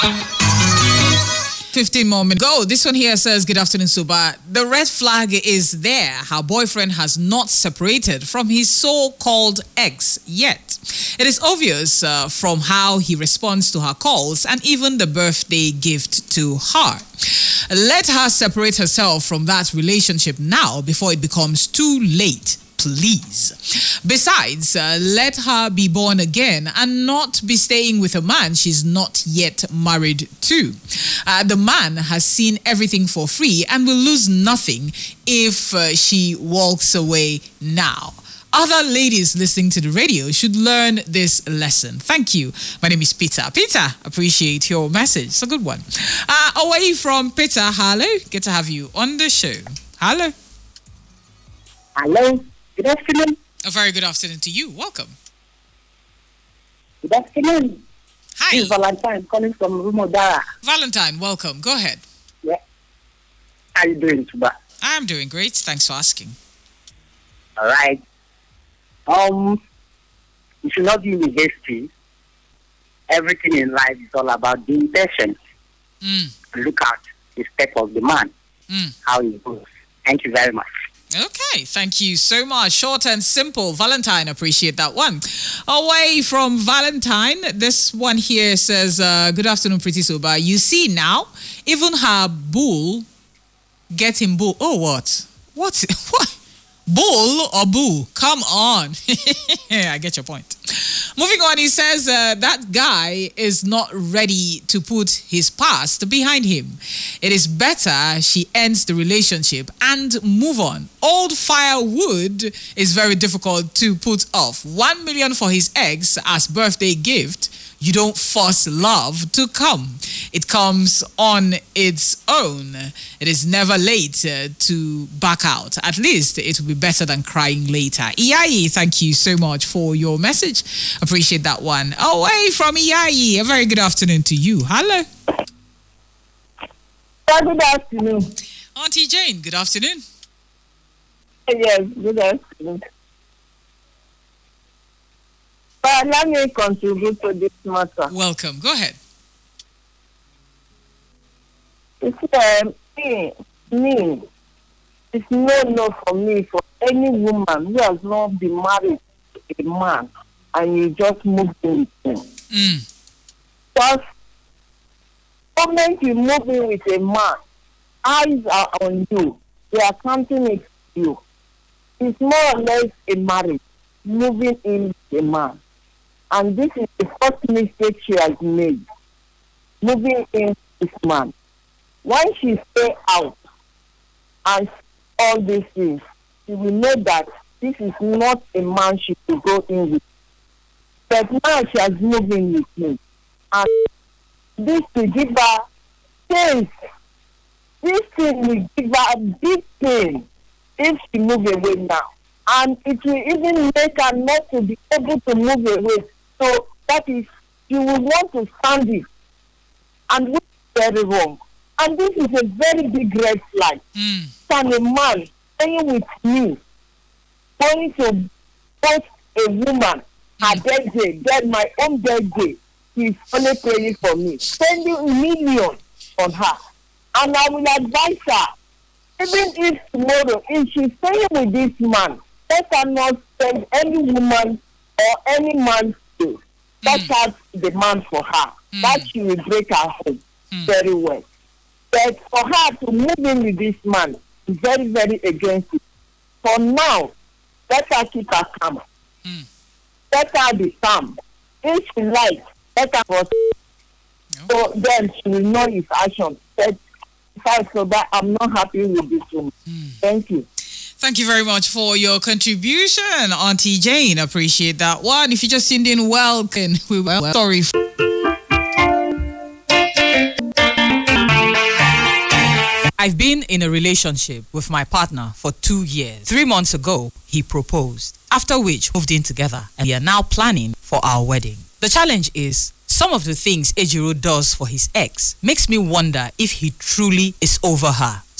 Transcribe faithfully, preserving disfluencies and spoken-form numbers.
fifteen more minutes. Go. This one here says, good afternoon, Suba. The red flag is there. Her boyfriend has not separated from his so-called ex yet. It is obvious uh, from how he responds to her calls and even the birthday gift to her. Let her separate herself from that relationship now before it becomes too late. Please. Besides, uh, let her be born again and not be staying with a man she's not yet married to. Uh, the man has seen everything for free and will lose nothing if uh, she walks away now. Other ladies listening to the radio should learn this lesson. Thank you. My name is Peter. Peter, appreciate your message. It's a good one. Uh, away from Peter, hello. Good to have you on the show. Hello. Hello. Good afternoon. A very good afternoon to you. Welcome. Good afternoon. Hi. This is Valentine calling from Rumodara. Valentine, welcome. Go ahead. Yeah. How are you doing, Tuba? I'm doing great. Thanks for asking. All right. Um, you should not be in a hasty. Everything in life is all about being patient. Mm. Look at the step of the man, Mm. how he goes. Thank you very much. Okay, thank you so much. Short and simple. Valentine, appreciate that one. Away from Valentine, this one here says, uh, good afternoon, Pretty Soba. You see now, even her bull getting bull. Oh, what? What? What? Bull or boo? Come on. I get your point. Moving on, he says uh, that guy is not ready to put his past behind him. It is better she ends the relationship and move on. Old firewood is very difficult to put off. One million for his ex as birthday gift. You don't force love to come. It comes on its own. It is never late uh, to back out. At least it will be better than crying later. Iyayi, thank you so much for your message. Appreciate that one. Away from Iyayi, a very good afternoon to you. Hello. Good afternoon. Auntie Jane, good afternoon. Yes, good afternoon. But let me contribute to this matter. Welcome. Go ahead. It's uh, me, me. It's no no for me, for any woman who has not been married to a man and you just move in with him. Mm. Just the moment you move in with a man, eyes are on you. They are counting it to you. It's more or less a marriage, moving in with a man. And this is the first mistake she has made, moving in with this man. When she stay out and all these things, she will know that this is not a man she will go in with. But now she has moved in with me. And this will give her pain. This thing will give her a big pain if she move away now. And it will even make her not to be able to move away. So that is, you will want to stand it. And this is very wrong. And this is a very big red flag. Mm. Can a man staying with me, going to post a woman, her birthday, then my own birthday, he's only praying for me, spending millions on her. And I will advise her, even if tomorrow, if she's staying with this man, let her not spend any woman or any man's day. That's mm. the man for her. Mm. That she will break her home mm. very well. But for her to move in with this man is very, very against it. For now, let her keep her calm. Mm. Let her be calm. If she likes, let her go. So then she will know his action. But so that I'm not happy with this woman. Mm. Thank you. Thank you very much for your contribution, Auntie Jane. Appreciate that one. If you just tuned in, welcome. We were sorry. I've been in a relationship with my partner for two years. Three months ago, he proposed, after which moved in together, and we are now planning for our wedding. The challenge is, some of the things Ejiro does for his ex makes me wonder if he truly is over her.